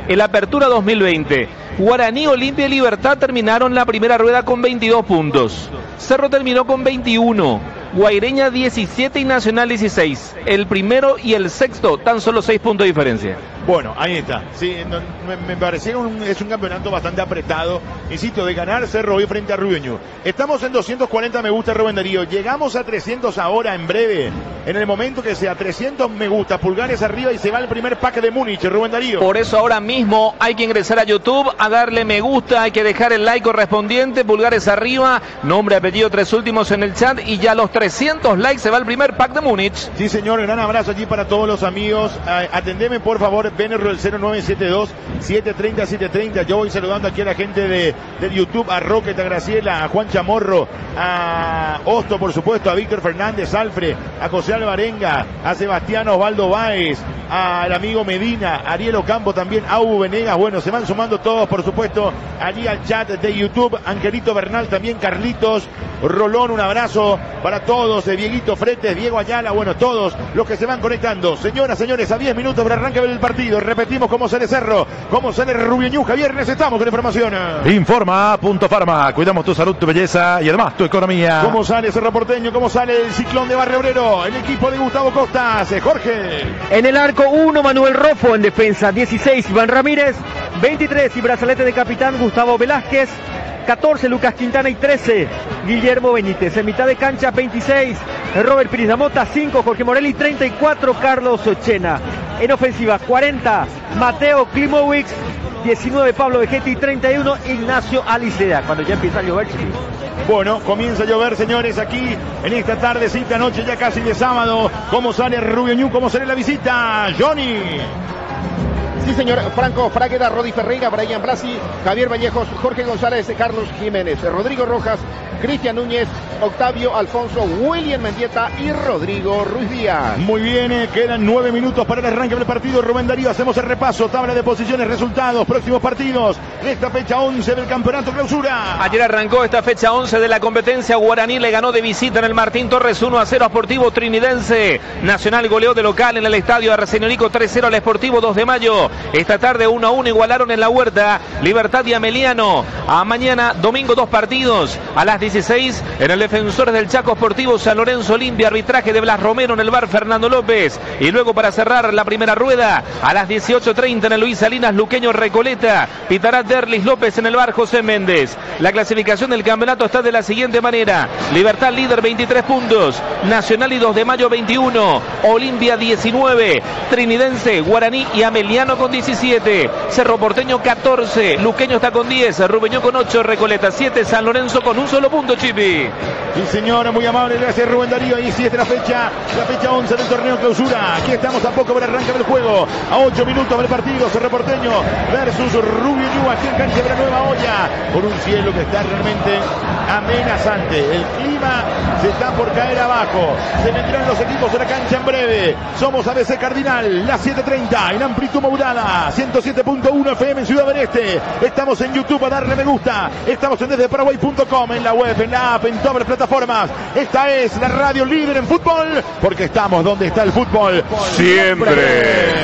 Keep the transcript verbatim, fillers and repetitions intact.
el Apertura dos mil veinte. Guaraní, Olimpia y Libertad terminaron la primera rueda con veintidós puntos. Cerro terminó con veintiuno. Guaireña diecisiete y Nacional dieciséis. El primero y el sexto, tan solo seis puntos de diferencia. Bueno, ahí está. Sí, no, me, me parecía un, es un campeonato bastante apretado. Insisto, de ganar Cerro hoy frente a Rubio Ñu. Estamos en doscientos cuarenta me gusta, Rubén Darío. Llegamos a trescientos ahora en breve. En el momento que sea trescientos me gusta, pulgares arriba y se va el primer pack de Múnich, Rubén Darío. Por eso ahora mismo hay que ingresar a YouTube, a darle me gusta, hay que dejar el like correspondiente, pulgares arriba, nombre, apellido, tres últimos en el chat y ya los trescientos likes se va el primer pack de Múnich. Sí, señor, gran abrazo allí para todos los amigos. Uh, atendeme, por favor, Benero el cero nueve siete dos, siete tres cero, siete tres cero. Yo voy saludando aquí a la gente de, de YouTube, a Rocket, a Graciela, a Juan Chamorro, a Osto, por supuesto, a Víctor Fernández, Alfred, a José Alvarenga, a Sebastián Osvaldo Báez, al amigo Medina, a Ariel Ocampo también, a Hugo Venegas. Bueno, se van sumando todos, por supuesto, allí al chat de YouTube. Angelito Bernal también, Carlitos Rolón, un abrazo para todos, de Dieguito Fretes, Diego Ayala, bueno, todos los que se van conectando. Señoras, señores, a diez minutos para arranque del partido. Repetimos cómo sale Cerro, cómo sale Rubio Ñu. Javier, necesitamos con información. Informa Punto Farma, cuidamos tu salud, tu belleza y además tu economía. ¿Cómo sale Cerro Porteño? ¿Cómo sale el Ciclón de Barrio Obrero? El equipo de Gustavo Costas, Jorge. En el arco uno, Manuel Rofo. En defensa dieciséis, Iván Ramírez. veintitrés y brazalete de capitán, Gustavo Velázquez. catorce, Lucas Quintana y trece, Guillermo Benítez. En mitad de cancha, veintiséis, Robert Pirisdamota, cinco, Jorge Morelli, treinta y cuatro, Carlos Ochena. En ofensiva, cuarenta, Mateo Klimowicz, diecinueve, Pablo Vegetti, treinta y uno, Ignacio Alicea. Cuando ya empieza a llover, chicos. Bueno, comienza a llover, señores, aquí en esta tardecita, noche ya casi de sábado. ¿Cómo sale Rubio Ñu? ¿Cómo sale la visita? Johnny. Sí, señor. Franco Fragueda, Rodi Ferreira, Brian Blasi, Javier Vallejos, Jorge González, Carlos Jiménez, Rodrigo Rojas, Cristian Núñez, Octavio Alfonso, William Mendieta y Rodrigo Ruiz Díaz. Muy bien, eh, quedan nueve minutos para el arranque del partido. Rubén Darío, hacemos el repaso, tabla de posiciones, resultados, próximos partidos de esta fecha once del Campeonato Clausura. Ayer arrancó esta fecha once de la competencia. Guaraní le ganó de visita en el Martín Torres uno a cero a Sportivo Trinidense. Nacional goleó de local en el estadio Arsenio tres cero al Sportivo dos de mayo. Esta tarde uno a uno igualaron en la Huerta Libertad y Ameliano. A mañana, domingo, dos partidos. A las dieciséis en el Defensores del Chaco Sportivo San Lorenzo Olimpia, arbitraje de Blas Romero en el bar Fernando López. Y luego para cerrar la primera rueda, a las dieciocho treinta en el Luis Salinas Luqueño Recoleta, pitará Derlis López en el bar José Méndez. La clasificación del campeonato está de la siguiente manera: Libertad líder veintitrés puntos, Nacional y dos de mayo veintiuno, Olimpia diecinueve, Trinidense, Guaraní y Ameliano con diecisiete, Cerro Porteño catorce, Luqueño está con diez, Rubeño con ocho, Recoleta siete, San Lorenzo con un solo punto, Chipi. Sí, señor, muy amable, gracias Rubén Darío. Ahí sí está la fecha, la fecha once del torneo Clausura. Aquí estamos tampoco para arrancar el juego. A ocho minutos del partido, Cerro Porteño versus Rubio Ñu, aquí en cancha de la Nueva Olla, por un cielo que está realmente amenazante. El clima se está por caer abajo. Se vendrán los equipos de la cancha en breve. Somos A B C Cardinal, las siete treinta, en amplitud modulada, ciento siete punto uno F M en Ciudad del Este. Estamos en YouTube, a darle me gusta. Estamos en desde paraguay punto com, en la web, en la app, en todas las plataformas. Esta es la radio líder en fútbol, porque estamos donde está el fútbol siempre.